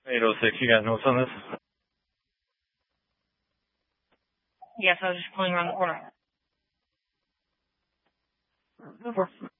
806, you guys know what's on this? Yes, I was just pulling around the corner. Over.